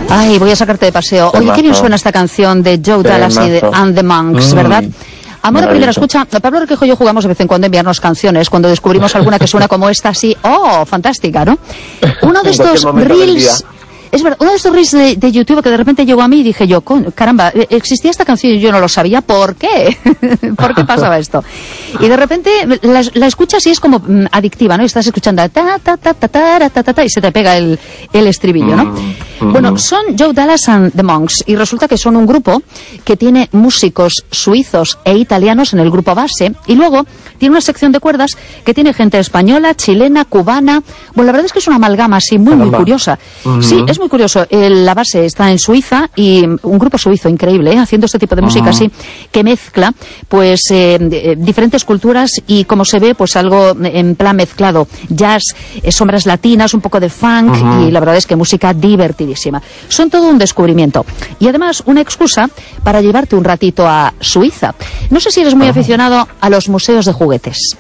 Ay, voy a sacarte de paseo. Oye, qué bien suena esta canción de Joe Dallas y de And the Monks, ¿verdad? Amor a primera escucha. Pablo Requejo y yo jugamos de vez en cuando a enviarnos canciones cuando descubrimos alguna que suena como esta, así, ¡oh, fantástica!, ¿no? Uno de estos reels... Es verdad, uno de estos reels de YouTube que de repente llegó a mí y dije yo, caramba, existía esta canción y yo no lo sabía, ¿por qué? ¿Por qué pasaba esto? Y de repente la escuchas y es como adictiva, ¿no? Y estás escuchando ta ta ta ta ta ta ta ta y se te pega el estribillo, ¿no? Bueno, son Joe Dallas and the Monks y resulta que son un grupo que tiene músicos suizos e italianos en el grupo base y luego tiene una sección de cuerdas que tiene gente española, chilena, cubana. Bueno, la verdad es que es una amalgama así muy curiosa. Sí, es muy curioso. La base está en Suiza y un grupo suizo increíble, haciendo este tipo de música así, que mezcla pues diferentes culturas y como se ve, pues algo en plan mezclado. Jazz, sombras latinas, un poco de funk y la verdad es que música divertidísima. Son todo un descubrimiento. Y además una excusa para llevarte un ratito a Suiza. No sé si eres muy aficionado a los museos de juguetes.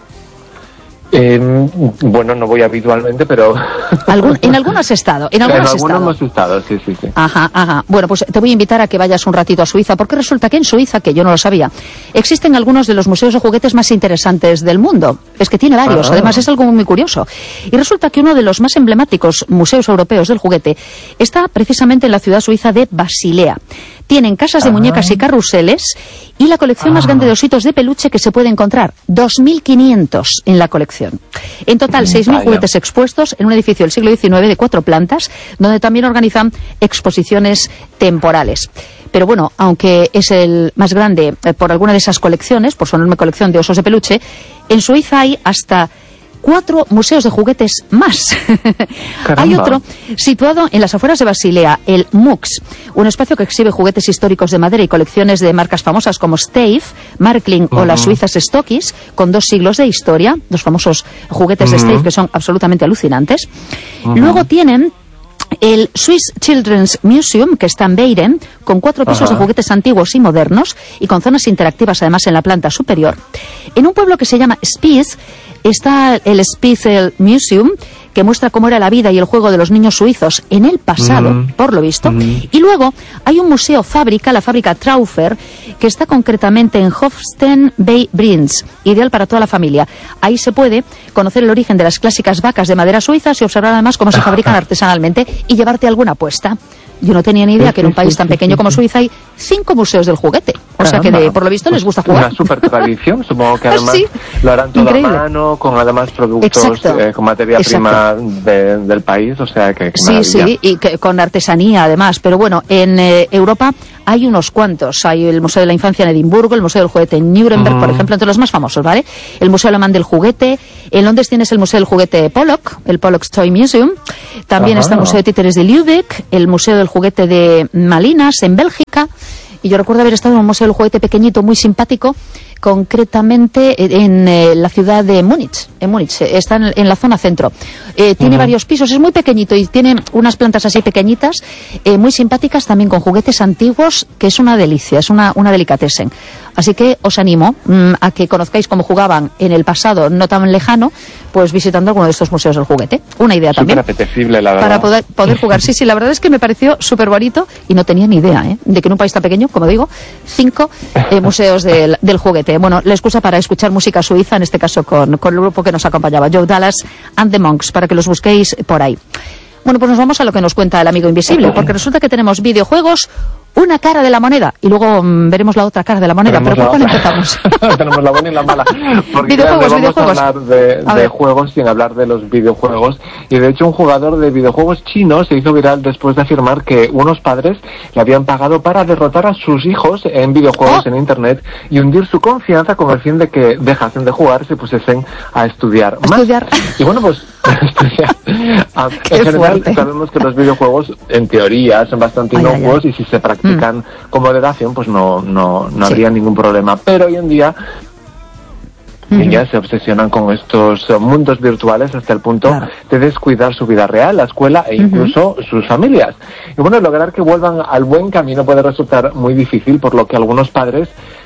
Bueno, no voy habitualmente, pero... ¿En alguno has estado? En algunos hemos estado, sí. Ajá. Bueno, pues te voy a invitar a que vayas un ratito a Suiza, porque resulta que en Suiza, que yo no lo sabía, existen algunos de los museos de juguetes más interesantes del mundo. Es que tiene varios, además es algo muy curioso. Y resulta que uno de los más emblemáticos museos europeos del juguete está precisamente en la ciudad suiza de Basilea. Tienen casas de muñecas y carruseles y la colección más grande de ositos de peluche que se puede encontrar. 2.500 en la colección. En total, 6.000 juguetes expuestos en un edificio del siglo XIX de 4 plantas, donde también organizan exposiciones temporales. Pero bueno, aunque es el más grande por alguna de esas colecciones, por su enorme colección de osos de peluche, en Suiza hay hasta 4 museos de juguetes más. Hay otro situado en las afueras de Basilea, el MUX, un espacio que exhibe juguetes históricos de madera y colecciones de marcas famosas como Steiff, Markling o las suizas Stockies, con 2 siglos de historia, los famosos juguetes de Steiff que son absolutamente alucinantes. Luego tienen el Swiss Children's Museum, que está en Beiren, con 4 pisos de juguetes antiguos y modernos y con zonas interactivas además en la planta superior. En un pueblo que se llama Spiez está el Spitzel Museum, que muestra cómo era la vida y el juego de los niños suizos en el pasado, por lo visto. Y luego hay un museo fábrica, la fábrica Traufer, que está concretamente en Hofsten bei Brienz, ideal para toda la familia. Ahí se puede conocer el origen de las clásicas vacas de madera suizas y observar además cómo se fabrican artesanalmente y llevarte alguna apuesta. Yo no tenía ni idea que en un país tan pequeño como Suiza hay 5 museos del juguete. O sea que por lo visto les gusta jugar. Una super tradición, supongo que además lo harán todo a mano, con además productos, con materia prima del país, o sea que sí, y con artesanía además. Pero bueno, en Europa hay unos cuantos. Hay el Museo de la Infancia en Edimburgo, el Museo del Juguete en Nuremberg, por ejemplo, entre los más famosos, ¿vale? El Museo Alemán del Juguete. En Londres tienes el Museo del Juguete Pollock, el Pollock's Toy Museum. También está el Museo de Títeres de Lübeck, el Museo del Juguete de Malinas en Bélgica. Y yo recuerdo haber estado en un museo del juguete pequeñito, muy simpático, concretamente en la ciudad de Múnich. En Múnich, está en la zona centro. Tiene varios pisos, es muy pequeñito y tiene unas plantas así pequeñitas, muy simpáticas, también con juguetes antiguos, que es una delicia, es una delicatessen. Así que os animo a que conozcáis cómo jugaban en el pasado no tan lejano, pues visitando alguno de estos museos del juguete. Una idea también. Súper apetecible, la verdad. Para poder jugar. Sí, la verdad es que me pareció súper bonito y no tenía ni idea, de que en un país tan pequeño, como digo, 5 museos del juguete. Bueno, la excusa para escuchar música suiza, en este caso con el grupo que nos acompañaba, Joe Dallas and the Monks, para que los busquéis por ahí. Bueno, pues nos vamos a lo que nos cuenta el amigo invisible, porque resulta que tenemos videojuegos, una cara de la moneda, y luego veremos la otra cara de la moneda. Pero ¿por cuál empezamos? Tenemos la buena y la mala. Porque videojuegos. A hablar de juegos sin hablar de los videojuegos. Y de hecho un jugador de videojuegos chino se hizo viral después de afirmar que unos padres le habían pagado para derrotar a sus hijos en videojuegos en internet y hundir su confianza con el fin de que dejasen de jugar y se pusiesen a estudiar más. Y bueno, pues estudiar. En general sabemos que los videojuegos en teoría son bastante inocuos y si se practican con moderación pues no habría ningún problema, pero hoy en día ya se obsesionan con estos mundos virtuales hasta el punto de descuidar su vida real, la escuela e incluso sus familias. Y bueno, lograr que vuelvan al buen camino puede resultar muy difícil, por lo que algunos padres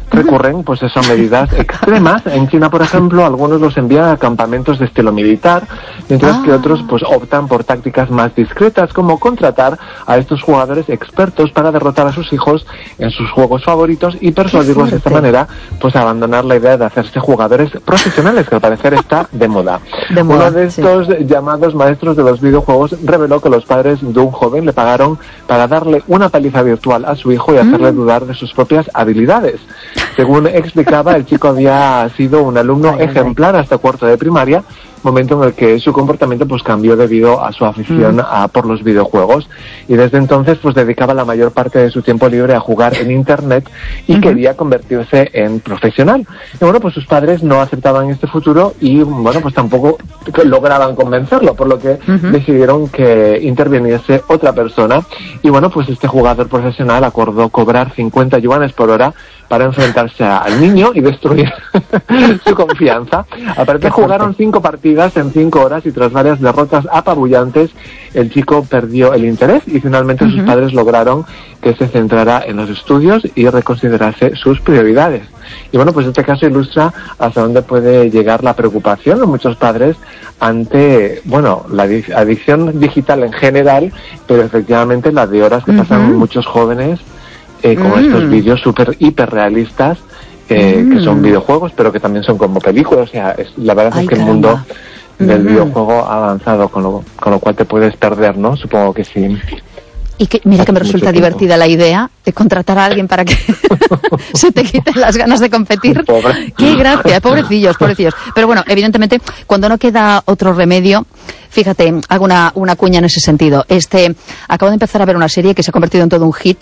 recurren pues eso, a medidas extremas. En China, por ejemplo, algunos los envían a campamentos de estilo militar, mientras que otros pues optan por tácticas más discretas, como contratar a estos jugadores expertos para derrotar a sus hijos en sus juegos favoritos y persuadirlos de esta manera pues a abandonar la idea de hacerse jugadores profesionales, que al parecer está de moda. Uno de estos llamados maestros de los videojuegos reveló que los padres de un joven le pagaron para darle una paliza virtual a su hijo y hacerle dudar de sus propias habilidades. Según explicaba, el chico había sido un alumno ejemplar hasta cuarto de primaria, momento en el que su comportamiento pues cambió debido a su afición por los videojuegos, y desde entonces pues dedicaba la mayor parte de su tiempo libre a jugar en internet y quería convertirse en profesional. Y bueno, pues sus padres no aceptaban este futuro y bueno, pues tampoco lograban convencerlo, por lo que decidieron que interviniese otra persona, y bueno, pues este jugador profesional acordó cobrar 50 yuanes por hora para enfrentarse al niño y destruir su confianza. Aparte, jugaron 5 partidas en 5 horas y tras varias derrotas apabullantes, el chico perdió el interés y finalmente sus padres lograron que se centrara en los estudios y reconsiderase sus prioridades. Y bueno, pues este caso ilustra hasta dónde puede llegar la preocupación de muchos padres ante, bueno, la adicción digital en general, pero efectivamente la de horas que pasan muchos jóvenes con estos vídeos súper hiperrealistas que son videojuegos, pero que también son como películas. O sea, la verdad es que el mundo del videojuego ha avanzado, con lo cual te puedes perder, ¿no? Supongo que sí. Y que, mira que me resulta divertida la idea de contratar a alguien para que se te quiten las ganas de competir. Pobre. ¡Qué gracia! Pobrecillos. Pero bueno, evidentemente, cuando no queda otro remedio, fíjate, hago una cuña en ese sentido. Acabo de empezar a ver una serie que se ha convertido en todo un hit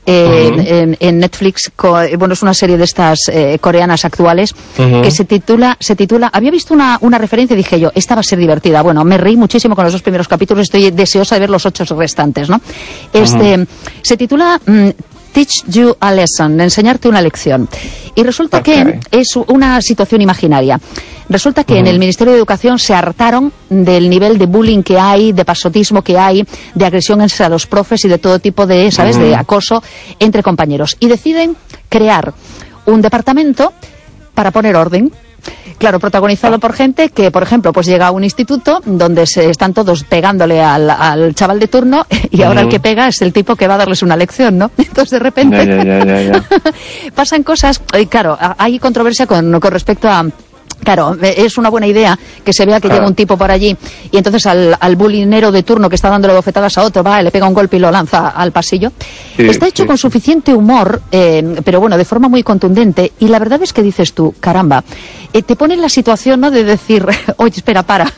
en Netflix. Bueno, es una serie de estas coreanas actuales que se titula, había visto una referencia y dije yo, esta va a ser divertida. Bueno, me reí muchísimo con los 2 primeros capítulos, estoy deseosa de ver los 8 restantes, ¿no? Se titula Teach You a Lesson, enseñarte una lección. Y resulta que es una situación imaginaria. Resulta que en el Ministerio de Educación se hartaron del nivel de bullying que hay, de pasotismo que hay, de agresión a los profes y de todo tipo de, ¿sabes?, de acoso entre compañeros. Y deciden crear un departamento para poner orden. Claro, protagonizado por gente que, por ejemplo, pues llega a un instituto donde se están todos pegándole al chaval de turno y ahora el que pega es el tipo que va a darles una lección, ¿no? Entonces, de repente, pasan cosas. Y claro, hay controversia con respecto a... Claro, es una buena idea que se vea que llega un tipo por allí y entonces al bulinero de turno que está dándole bofetadas a otro, va, le pega un golpe y lo lanza al pasillo. Está hecho con suficiente humor, pero bueno, de forma muy contundente, y la verdad es que dices tú, caramba, te pone en la situación, ¿no?, de decir, oye, espera, para.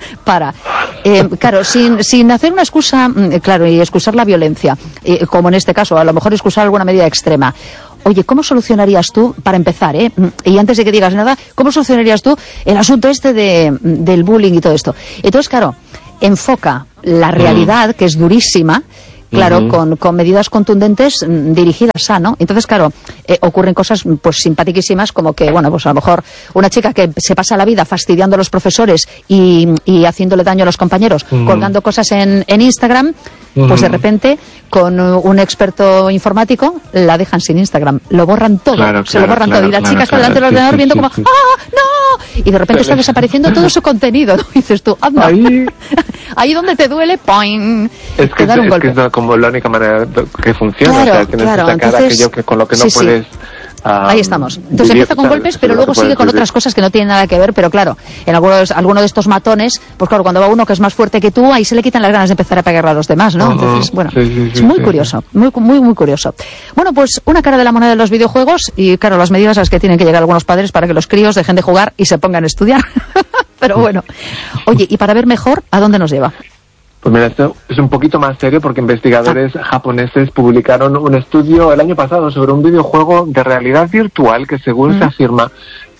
Claro, sin hacer una excusa, claro, y excusar la violencia, como en este caso, a lo mejor excusar alguna medida extrema. Oye, ¿cómo solucionarías tú, para empezar, y antes de que digas nada, cómo solucionarías tú el asunto del bullying y todo esto? Entonces, claro, enfoca la realidad, que es durísima, claro, con medidas contundentes dirigidas a, ¿no? Entonces, claro, ocurren cosas pues simpaticísimas, como que, bueno, pues a lo mejor una chica que se pasa la vida fastidiando a los profesores y haciéndole daño a los compañeros, colgando cosas en Instagram, pues de repente, con un experto informático, la dejan sin Instagram. Lo borran todo, lo borran todo. Y la chica está delante del ordenador viendo como, ¡ah, no! Y de repente está desapareciendo todo su contenido, ¿no? Y dices tú, anda. Ahí donde te duele, ¡poing! Es que es como la única manera que funciona. Claro, o sea, tienes que sacar aquello que con lo que no puedes... Ahí estamos. Entonces empieza con golpes, pero luego sigue con otras cosas que no tienen nada que ver, pero claro, en alguno de estos matones, pues claro, cuando va uno que es más fuerte que tú, ahí se le quitan las ganas de empezar a pegarle a los demás, ¿no? Entonces, bueno, es muy curioso, muy curioso. Bueno, pues una cara de la moneda de los videojuegos y, claro, las medidas a las que tienen que llegar algunos padres para que los críos dejen de jugar y se pongan a estudiar. Pero bueno. Oye, y para ver mejor, ¿a dónde nos lleva? Pues mira, esto es un poquito más serio porque investigadores japoneses publicaron un estudio el año pasado sobre un videojuego de realidad virtual que, según se afirma,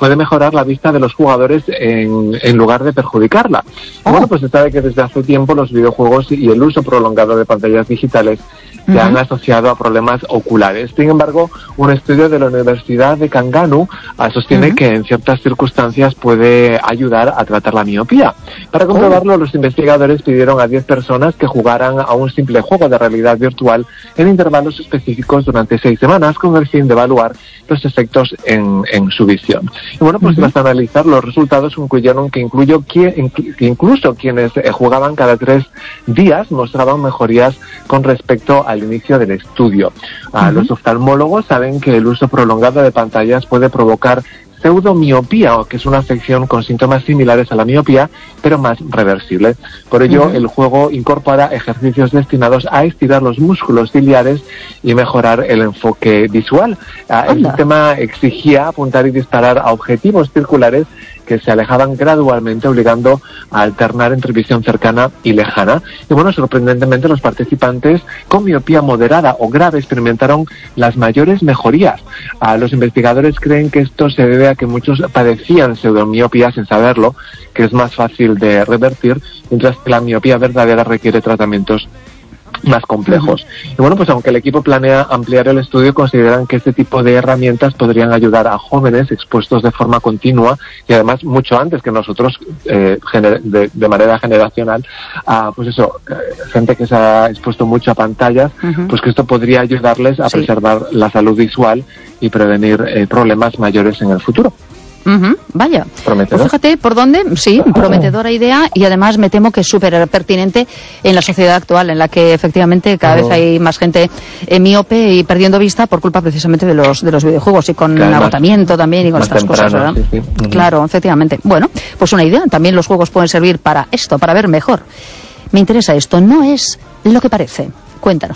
puede mejorar la vista de los jugadores en lugar de perjudicarla. Bueno, pues se sabe que desde hace tiempo los videojuegos y el uso prolongado de pantallas digitales se han asociado a problemas oculares. Sin embargo, un estudio de la Universidad de Kanganu sostiene que en ciertas circunstancias puede ayudar a tratar la miopía. Para comprobarlo, los investigadores pidieron a 10 personas que jugaran a un simple juego de realidad virtual en intervalos específicos durante 6 semanas con el fin de evaluar los efectos en su visión. Y bueno, pues tras analizar los resultados concluyeron que incluso quienes jugaban cada 3 días mostraban mejorías con respecto al inicio del estudio. Los oftalmólogos saben que el uso prolongado de pantallas puede provocar pseudomiopía, que es una afección con síntomas similares a la miopía, pero más reversible. Por ello, el juego incorpora ejercicios destinados a estirar los músculos ciliares y mejorar el enfoque visual. El sistema exigía apuntar y disparar a objetivos circulares que se alejaban gradualmente, obligando a alternar entre visión cercana y lejana. Y bueno, sorprendentemente, los participantes con miopía moderada o grave experimentaron las mayores mejorías. Los investigadores creen que esto se debe a que muchos padecían pseudomiopía sin saberlo, que es más fácil de revertir, mientras que la miopía verdadera requiere tratamientos más complejos. Y bueno, pues aunque el equipo planea ampliar el estudio, consideran que este tipo de herramientas podrían ayudar a jóvenes expuestos de forma continua y además mucho antes que nosotros, de manera generacional, a gente que se ha expuesto mucho a pantallas, pues que esto podría ayudarles a preservar la salud visual y prevenir problemas mayores en el futuro. Vaya, ¿Prometedor? Pues fíjate por dónde, prometedora idea, y además me temo que es súper pertinente en la sociedad actual, en la que efectivamente cada vez hay más gente miope y perdiendo vista por culpa precisamente de los videojuegos y con agotamiento también y con estas cosas, ¿verdad? Sí. Claro, efectivamente. Bueno, pues una idea, también los juegos pueden servir para esto, para ver mejor. Me interesa esto, no es lo que parece. Cuéntanos.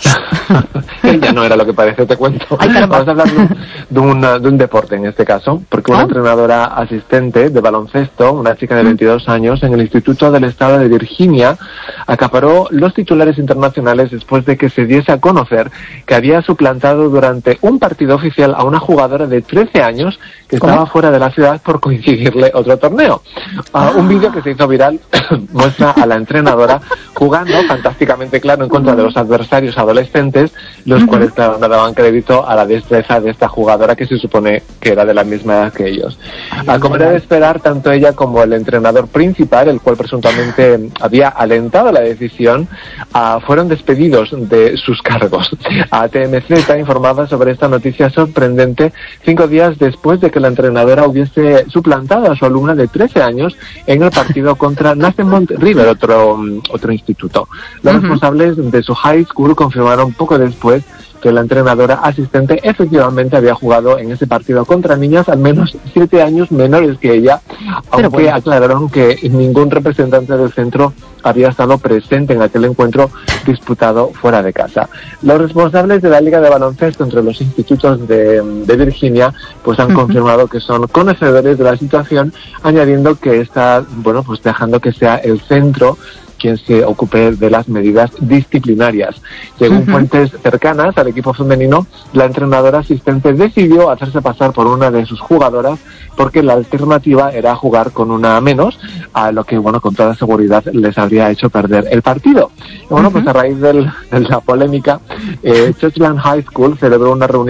Ya no era lo que parece, te cuento. Vamos a hablar de un deporte en este caso, porque una entrenadora asistente de baloncesto, una chica de 22 años, en el Instituto del Estado de Virginia, acaparó los titulares internacionales después de que se diese a conocer que había suplantado durante un partido oficial a una jugadora de 13 años que estaba fuera de la ciudad por coincidirle otro torneo. Un vídeo que se hizo viral muestra a la entrenadora jugando fantásticamente claro en contra de los adversarios adolescentes, los cuales no daban crédito a la destreza de esta jugadora que se supone que era de la misma edad que ellos. Como era de esperar, tanto ella como el entrenador principal, el cual presuntamente había alentado la decisión, fueron despedidos de sus cargos. TMZ está informada sobre esta noticia sorprendente 5 días después de que la entrenadora hubiese suplantado a su alumna de 13 años en el partido contra Nathemont River, otro instituto. Los responsables de su high school confirmaron poco después que la entrenadora asistente efectivamente había jugado en ese partido contra niñas al menos 7 años menores que ella, aunque aclararon que ningún representante del centro había estado presente en aquel encuentro disputado fuera de casa. Los responsables de la Liga de Baloncesto entre los institutos de Virginia pues han confirmado que son conocedores de la situación, añadiendo que está, pues dejando que sea el centro quien se ocupe de las medidas disciplinarias. Según fuentes cercanas al equipo femenino, la entrenadora asistente decidió hacerse pasar por una de sus jugadoras porque la alternativa era jugar con una menos, a lo que, con toda seguridad les habría hecho perder el partido. Y pues a raíz de la polémica, Churchland High School celebró una reunión,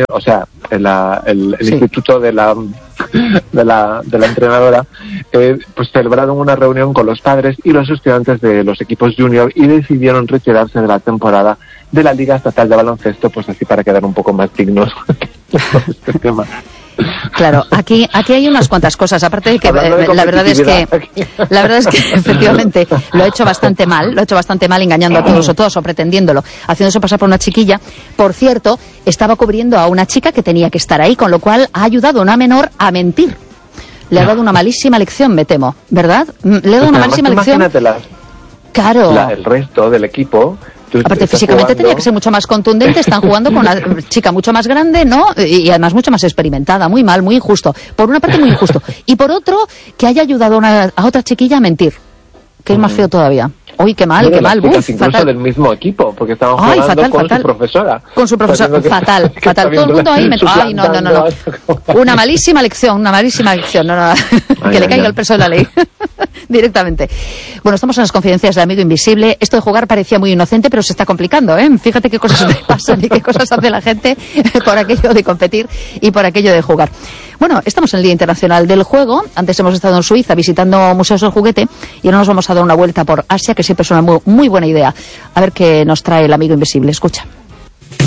el instituto de la entrenadora, pues celebraron una reunión con los padres y los estudiantes de los equipos junior y decidieron retirarse de la temporada de la Liga Estatal de Baloncesto, pues así para quedar un poco más dignos con este tema. Claro, aquí hay unas cuantas cosas, aparte de que la verdad es que efectivamente lo ha hecho bastante mal, engañando a todos o todas o pretendiéndolo, haciéndose pasar por una chiquilla. Por cierto, estaba cubriendo a una chica que tenía que estar ahí, con lo cual ha ayudado a una menor a mentir. Le ha dado una malísima lección, me temo, ¿verdad? Le ha dado una malísima lección. Claro. El resto del equipo. Aparte, físicamente tenía que ser mucho más contundente. Están jugando con una chica mucho más grande, ¿no? Y además mucho más experimentada. Muy mal, muy injusto. Por una parte, muy injusto. Y por otro, que haya ayudado a otra chiquilla a mentir. Que es más feo todavía. Uy, qué mal, bueno, qué mal. Incluso fatal. Del mismo equipo, porque estaban jugando con su profesora. Con su profesora, fatal. Todo el mundo ahí. Ay, no. Una malísima lección. No, que le caiga el peso de la ley. Directamente. Bueno, estamos en las confidencias del amigo invisible. Esto de jugar parecía muy inocente, pero se está complicando, ¿eh? Fíjate qué cosas me pasan y qué cosas hace la gente por aquello de competir y por aquello de jugar. Bueno, estamos en el Día Internacional del Juego. Antes hemos estado en Suiza visitando museos del juguete y ahora nos vamos a dar una vuelta por Asia, que siempre es una muy buena idea. A ver qué nos trae el amigo invisible. Escucha.